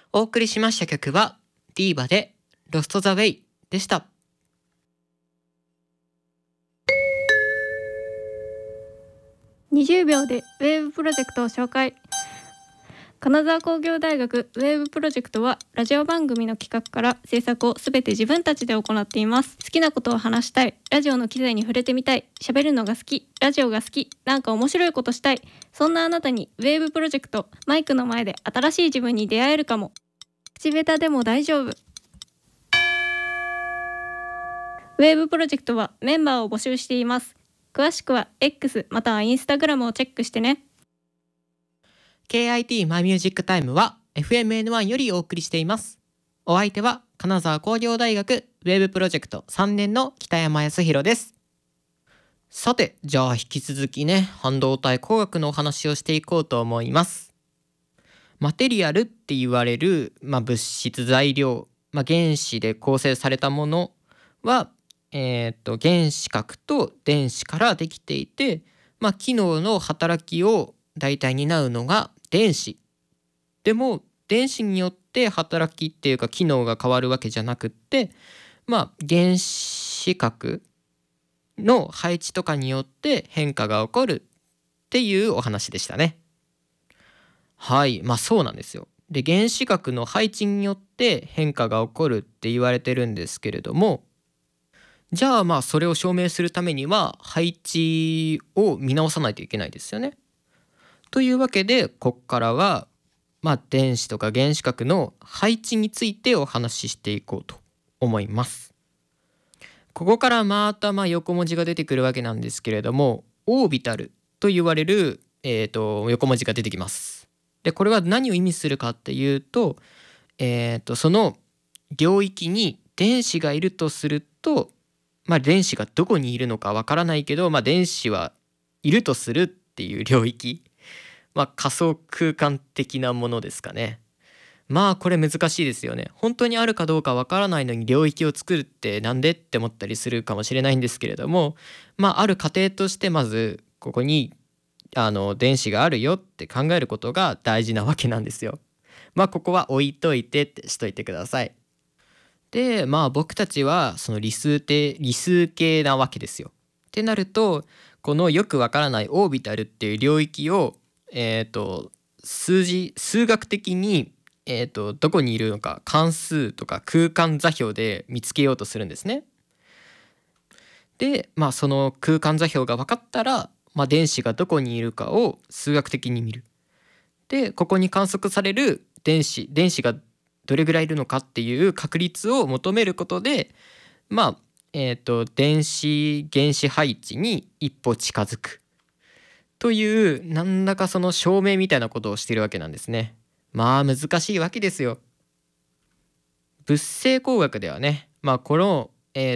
お送りしました曲はディーバで Lost the Way でした。 20秒でウェーブプロジェクトを紹介。金沢工業大学ウェーブプロジェクトはラジオ番組の企画から制作をすべて自分たちで行っています。好きなことを話したい、ラジオの機材に触れてみたい、喋るのが好き、ラジオが好き、なんか面白いことしたい、そんなあなたにウェーブプロジェクト、マイクの前で新しい自分に出会えるかも。口下手でも大丈夫。ウェーブプロジェクトはメンバーを募集しています。詳しくは X または Instagram をチェックしてね。 KIT マイミュージックタイムは FMN1 よりお送りしています。お相手は金沢工業大学ウェーブプロジェクト3年の北山康弘です。さて、じゃあ引き続きね、半導体工学のお話をしていこうと思います。マテリアルって言われる、物質材料、原子で構成されたものは、原子核と電子からできていて、機能の働きを大体担うのが電子。でも電子によって働きっていうか機能が変わるわけじゃなくって、原子核の配置とかによって変化が起こるっていうお話でしたね。はい、そうなんですよ。で、原子核の配置によって変化が起こるって言われてるんですけれども、じゃあそれを証明するためには配置を見直さないといけないですよね。というわけで、ここからは電子とか原子核の配置についてお話ししていこうと思います。ここからまた横文字が出てくるわけなんですけれども、オービタルと言われる、横文字が出てきます。で、これは何を意味するかっていうと、その領域に電子がいるとすると、電子がどこにいるのかわからないけど、電子はいるとするっていう領域、仮想空間的なものですかね。これ難しいですよね。本当にあるかどうかわからないのに領域を作るってなんでって思ったりするかもしれないんですけれども、ある過程としてまずここに電子があるよって考えることが大事なわけなんですよ。ここは置いといてってしといてください。で、僕たちはその理数系なわけですよ。ってなると、このよくわからないオービタルっていう領域を数学的に、どこにいるのか関数とか空間座標で見つけようとするんですね。で、その空間座標が分かったら、電子がどこにいるかを数学的に見る。で、ここに観測される電子がどれぐらいいるのかっていう確率を求めることで、電子原子配置に一歩近づくという、なんだかその証明みたいなことをしているわけなんですね。難しいわけですよ。物性工学ではね、この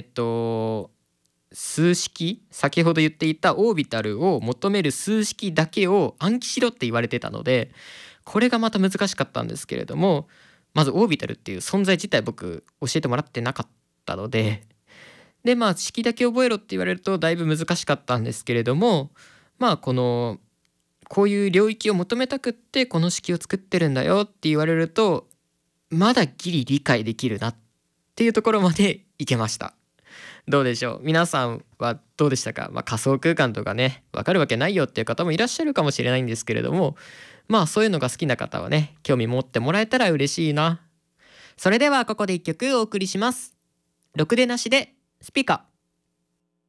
数式、先ほど言っていたオービタルを求める数式だけを暗記しろって言われてたので、これがまた難しかったんですけれども、まずオービタルっていう存在自体僕教えてもらってなかったので、式だけ覚えろって言われるとだいぶ難しかったんですけれども、こういう領域を求めたくってこの式を作ってるんだよって言われると、まだギリ理解できるなっていうところまでいけました。どうでしょう、皆さんはどうでしたか。仮想空間とかね、分かるわけないよっていう方もいらっしゃるかもしれないんですけれども、そういうのが好きな方はね、興味持ってもらえたら嬉しいな。それではここで一曲お送りします。ろくでなしでスピカ。